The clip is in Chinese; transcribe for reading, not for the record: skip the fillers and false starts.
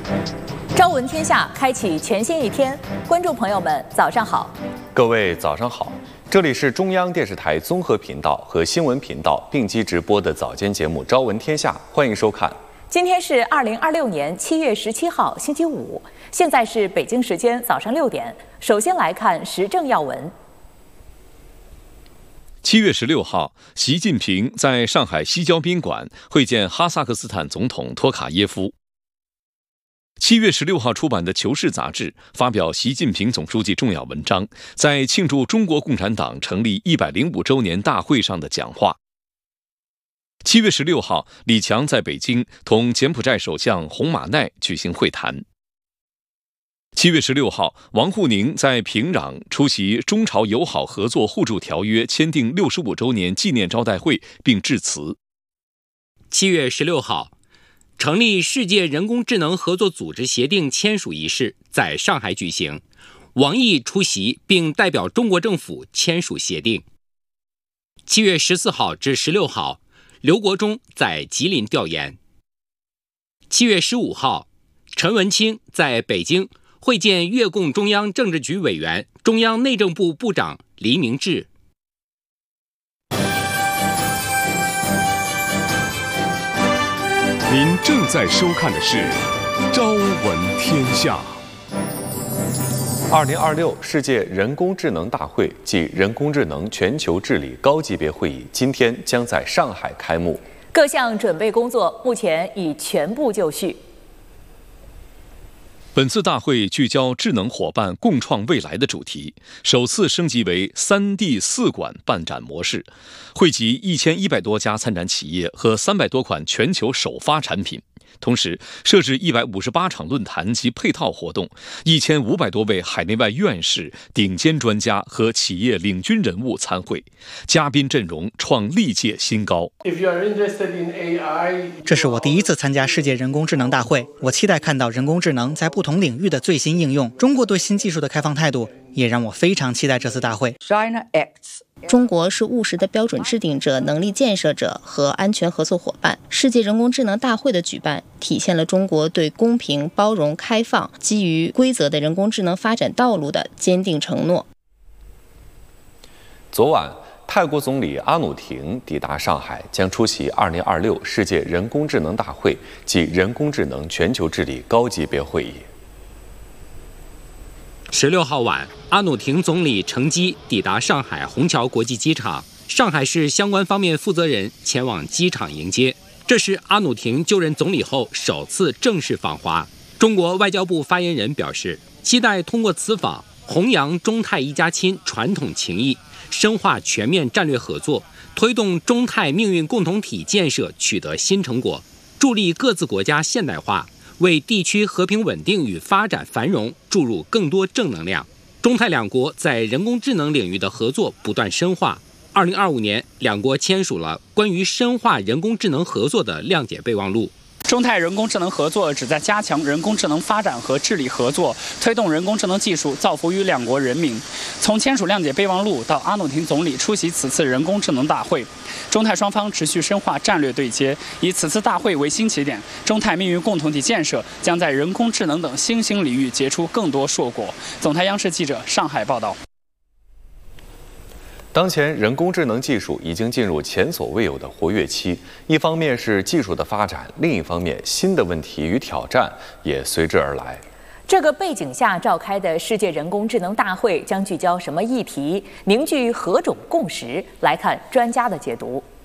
朝闻天下，开启全新一天。观众朋友们，早上好！ 各位早上好，这里是中央电视台综合频道和新闻频道并机直播的早间节目《朝闻天下》，欢迎收看。 今天是2026年7月17号，星期五，现在是北京时间早上6点。首先来看时政要闻。 7月16号，习近平在上海西郊宾馆会见哈萨克斯坦总统托卡耶夫。7月16号出版的《求是》杂志发表习近平总书记重要文章，在庆祝中国共产党成立105周年大会上的讲话。7月16号，李强在北京同柬埔寨首相洪马奈举行会谈。7月16号，王沪宁在平壤出席中朝友好合作互助条约签订65周年纪念招待会并致辞。 7月16号，成立世界人工智能合作组织协定签署仪式在上海举行，王毅出席并代表中国政府签署协定。7月14号至16号，刘国中在吉林调研。7月15号，陈文清在北京会见越共中央政治局委员、中央内政部部长黎明志。 您正在收看的是《朝闻天下》。 2026世界人工智能大会暨人工智能全球治理高级别会议今天将在上海开幕， 各项准备工作目前已全部就绪。 本次大会聚焦智能伙伴共创未来的主题，首次升级为3D 4馆办展模式，汇集1100多家参展企业和300多款全球首发产品。同时设置158场论坛及配套活动，1500多位海内外院士、顶尖专家和企业领军人物参会，嘉宾阵容创历届新高。 这是我第一次参加世界人工智能大会，我期待看到人工智能在不同领域的最新应用。中国对新技术的开放态度也让我非常期待这次大会。 中国是务实的标准制定者、能力建设者和安全合作伙伴。世界人工智能大会的举办，体现了中国对公平、包容、开放、基于规则的人工智能发展道路的坚定承诺。 昨晚，泰国总理阿努廷抵达上海，将出席2026世界人工智能大会暨人工智能全球治理高级别会议。 16号晚，阿努廷总理乘机抵达上海虹桥国际机场，上海市相关方面负责人前往机场迎接。这是阿努廷就任总理后首次正式访华。中国外交部发言人表示，期待通过此访弘扬中泰一家亲传统情谊，深化全面战略合作，推动中泰命运共同体建设取得新成果，助力各自国家现代化，为地区和平稳定与发展繁荣注入更多正能量。中泰两国在人工智能领域的合作不断深化。2025年，两国签署了关于深化人工智能合作的谅解备忘录。 中泰人工智能合作旨在加强人工智能发展和治理合作，推动人工智能技术造福于两国人民。从签署谅解备忘录到阿努廷总理出席此次人工智能大会，中泰双方持续深化战略对接，以此次大会为新起点，中泰命运共同体建设将在人工智能等新兴领域结出更多硕果。总台央视记者上海报道。 当前人工智能技术已经进入前所未有的活跃期，一方面是技术的发展，另一方面新的问题与挑战也随之而来。 这个背景下召开的世界人工智能大会将聚焦什么议题，凝聚何种共识？来看专家的解读。